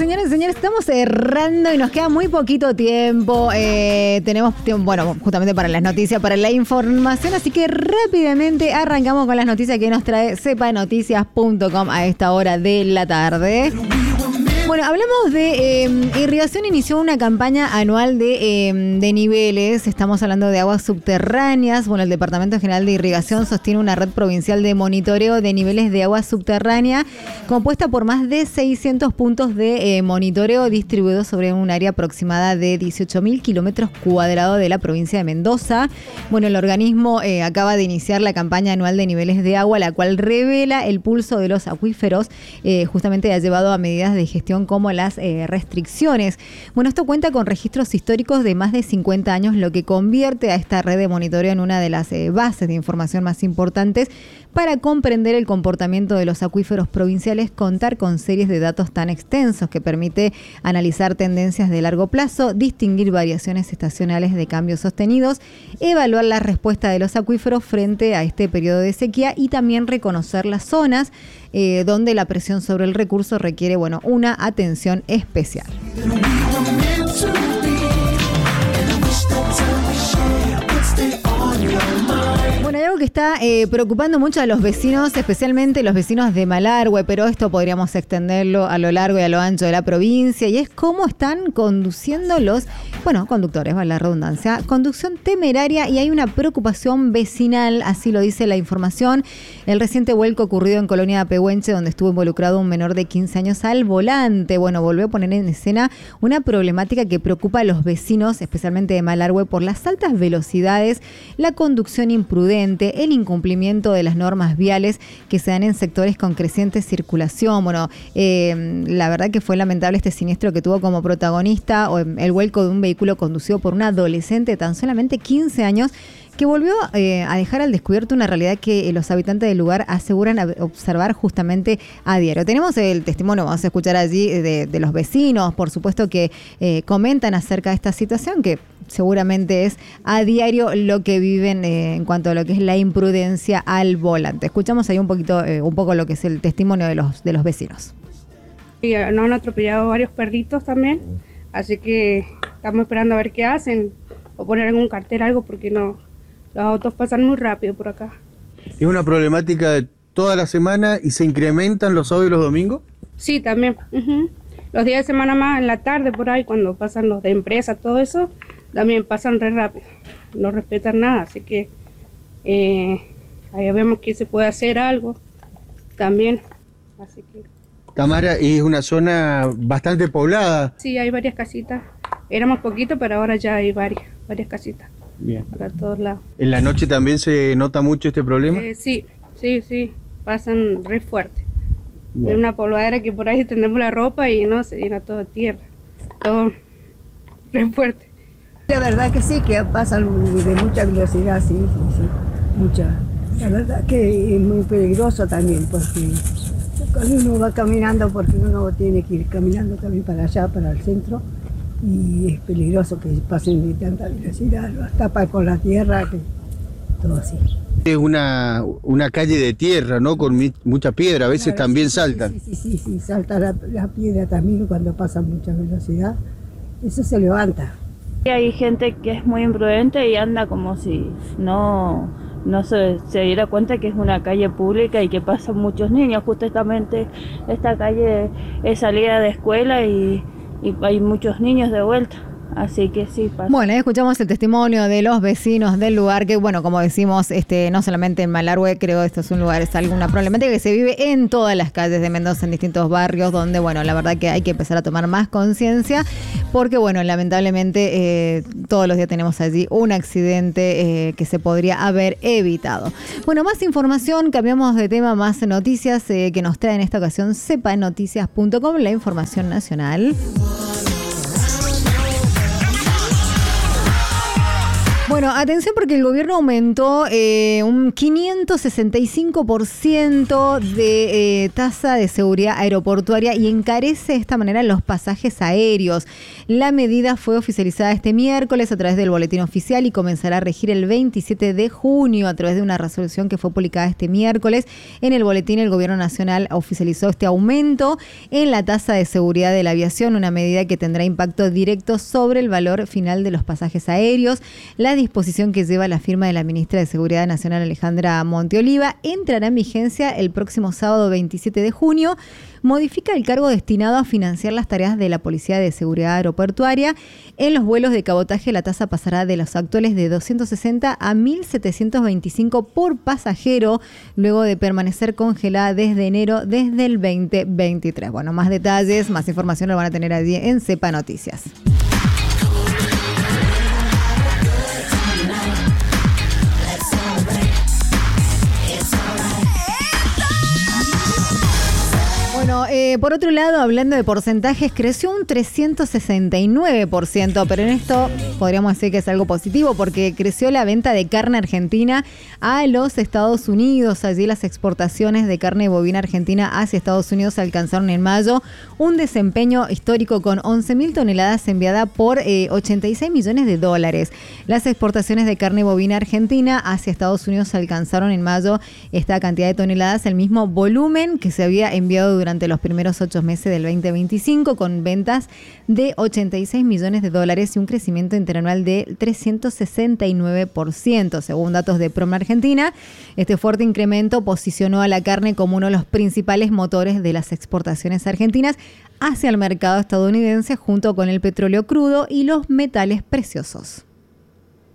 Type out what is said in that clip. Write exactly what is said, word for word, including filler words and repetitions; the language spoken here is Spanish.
señores y señores, estamos cerrando y nos queda muy poquito tiempo. Eh, tenemos tiempo, bueno, justamente para las noticias, para la información, así que rápidamente arrancamos con las noticias que nos trae sepa noticias punto com a esta hora de la tarde. Bueno, hablamos de eh, Irrigación inició una campaña anual de, eh, de niveles. Estamos hablando de aguas subterráneas. Bueno, el Departamento General de Irrigación sostiene una red provincial de monitoreo de niveles de agua subterránea compuesta por más de seiscientos puntos de eh, monitoreo distribuidos sobre un área aproximada de dieciocho mil kilómetros cuadrados de la provincia de Mendoza. Bueno, el organismo eh, acaba de iniciar la campaña anual de niveles de agua, la cual revela el pulso de los acuíferos. Eh, justamente ha llevado a medidas de gestión como las eh, restricciones. Bueno, esto cuenta con registros históricos de más de cincuenta años, lo que convierte a esta red de monitoreo en una de las eh, bases de información más importantes para comprender el comportamiento de los acuíferos provinciales. Contar con series de datos tan extensos que permite analizar tendencias de largo plazo, distinguir variaciones estacionales de cambios sostenidos, evaluar la respuesta de los acuíferos frente a este periodo de sequía y también reconocer las zonas eh, donde la presión sobre el recurso requiere, bueno, una atención especial. Bueno, hay algo que está eh, preocupando mucho a los vecinos, especialmente los vecinos de Malargüe, pero esto podríamos extenderlo a lo largo y a lo ancho de la provincia, y es cómo están conduciendo los, bueno, conductores, vale la redundancia, conducción temeraria, y hay una preocupación vecinal, así lo dice la información. El reciente vuelco ocurrido en Colonia de Pehuenche, donde estuvo involucrado un menor de quince años al volante, bueno, volvió a poner en escena una problemática que preocupa a los vecinos, especialmente de Malargüe, por las altas velocidades, la conducción imprudente, el incumplimiento de las normas viales que se dan en sectores con creciente circulación. Bueno, eh, la verdad que fue lamentable este siniestro que tuvo como protagonista el vuelco de un vehículo conducido por una adolescente de tan solamente quince años, que volvió eh, a dejar al descubierto una realidad que eh, los habitantes del lugar aseguran observar justamente a diario. Tenemos el testimonio, vamos a escuchar allí, de, de los vecinos, por supuesto, que eh, comentan acerca de esta situación, que seguramente es a diario lo que viven eh, en cuanto a lo que es la imprudencia al volante. Escuchamos ahí un poquito, eh, un poco lo que es el testimonio de los, de los vecinos. Sí, nos han atropellado varios perritos también, así que estamos esperando a ver qué hacen, o poner algún cartel, algo, porque no... Los autos pasan muy rápido por acá. ¿Es una problemática de toda la semana y se incrementan los sábados y los domingos? Sí, también. Uh-huh. Los días de semana más, en la tarde por ahí, cuando pasan los de empresa, todo eso, también pasan re rápido. No respetan nada, así que eh, ahí vemos que se puede hacer algo también. Así que... Tamara, es una zona bastante poblada. Sí, hay varias casitas. Éramos poquitos, pero ahora ya hay varias, varias casitas. Bien. Para todos lados. ¿En la noche también se nota mucho este problema? Eh, sí, sí, sí, pasan re fuerte. Hay una polvadera que por ahí tendemos la ropa y no, se llena todo de tierra, todo re fuerte. La verdad que sí, que pasan de mucha velocidad, sí, sí, sí, mucha. La verdad que es muy peligroso también, porque cuando uno va caminando, porque uno tiene que ir caminando también para allá, para el centro, y es peligroso que pasen de tanta velocidad, los tapan con la tierra, que todo así. Es una, una calle de tierra, ¿no? Con mi, mucha piedra, a veces claro, también sí, saltan. Sí, sí, sí, sí, salta la, la piedra también cuando pasa mucha velocidad, eso se levanta. Hay gente que es muy imprudente y anda como si no, no se, se diera cuenta que es una calle pública y que pasan muchos niños. Justamente esta calle es salida de escuela y y hay muchos niños de vuelta, así que sí pasa. Bueno, escuchamos el testimonio de los vecinos del lugar, que bueno, como decimos, este, no solamente en Malargüe, creo que esto es un lugar, es alguna problemática que se vive en todas las calles de Mendoza, en distintos barrios, donde bueno, la verdad que hay que empezar a tomar más conciencia, porque bueno, lamentablemente eh, todos los días tenemos allí un accidente eh, que se podría haber evitado. Bueno, más información, cambiamos de tema, más noticias eh, que nos trae en esta ocasión sepa noticias punto com, la información nacional. Bueno, Bueno, atención porque el gobierno aumentó eh, un quinientos sesenta y cinco por ciento de eh, tasa de seguridad aeroportuaria y encarece de esta manera los pasajes aéreos. La medida fue oficializada este miércoles a través del boletín oficial y comenzará a regir el veintisiete de junio a través de una resolución que fue publicada este miércoles. En el boletín el gobierno nacional oficializó este aumento en la tasa de seguridad de la aviación, una medida que tendrá impacto directo sobre el valor final de los pasajes aéreos. La disposición que lleva la firma de la ministra de Seguridad Nacional, Alejandra Monteoliva, entrará en vigencia el próximo sábado veintisiete de junio. Modifica el cargo destinado a financiar las tareas de la Policía de Seguridad Aeroportuaria. En los vuelos de cabotaje la tasa pasará de los actuales de doscientos sesenta a mil setecientos veinticinco por pasajero, luego de permanecer congelada desde enero desde el veinte veintitrés. Bueno, más detalles, más información lo van a tener allí en Sepa Noticias. Bueno, eh, por otro lado, hablando de porcentajes, creció un trescientos sesenta y nueve por ciento, pero en esto podríamos decir que es algo positivo porque creció la venta de carne argentina a los Estados Unidos. Allí las exportaciones de carne bovina argentina hacia Estados Unidos alcanzaron en mayo un desempeño histórico con once mil toneladas enviadas por eh, ochenta y seis millones de dólares. Las exportaciones de carne bovina argentina hacia Estados Unidos alcanzaron en mayo esta cantidad de toneladas, el mismo volumen que se había enviado durante Durante los primeros ocho meses del veinte veinticinco, con ventas de ochenta y seis millones de dólares y un crecimiento interanual de trescientos sesenta y nueve por ciento. Según datos de Prom Argentina, este fuerte incremento posicionó a la carne como uno de los principales motores de las exportaciones argentinas hacia el mercado estadounidense, junto con el petróleo crudo y los metales preciosos.